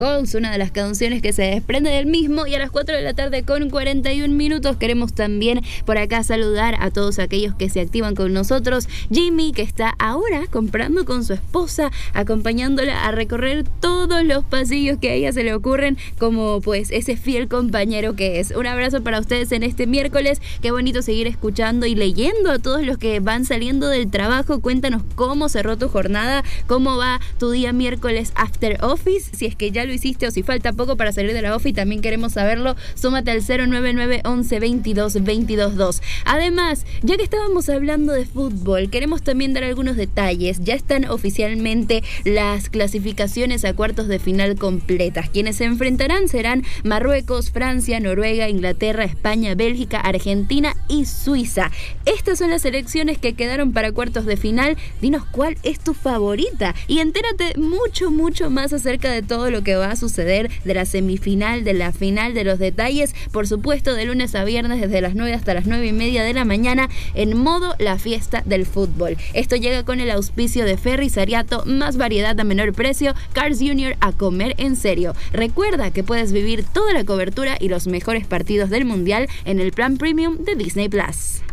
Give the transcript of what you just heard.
Ghost, una de las canciones que se desprende del mismo, y a las 4 de la tarde con 41 minutos queremos también por acá saludar a todos aquellos que se activan con nosotros. Jimmy, que está ahora comprando con su esposa, acompañándola a recorrer todos los pasillos que a ella se le ocurren, como pues ese fiel compañero que es. Un abrazo para ustedes en este miércoles. Qué bonito seguir escuchando y leyendo a todos los que van saliendo del trabajo. Cuéntanos cómo cerró tu jornada, cómo va tu día miércoles after office, si es que ya lo hiciste o si falta poco para salir de la office, también queremos saberlo. Súmate al 099 11 22 22 2. Además, ya que estábamos hablando de fútbol, queremos también dar algunos detalles. Ya están oficialmente las clasificaciones a cuartos de final completas. Quienes se enfrentarán serán Marruecos, Francia, Noruega, Inglaterra, España, Bélgica, Argentina y Suiza. Estas son las selecciones que quedaron para cuartos de final. Dinos cuál es tu favorita y entérate mucho más acerca de todo lo que va a suceder, de la semifinal, de la final, de los detalles, por supuesto, de lunes a viernes desde las 9 hasta las 9:30 de la mañana en modo la fiesta del fútbol. Esto llega con el auspicio de Ferry Sariato, más variedad a menor precio, Cars Jr. a comer en serio. Recuerda que puedes vivir toda la cobertura y los mejores partidos del mundial en el plan premium de Disney Plus.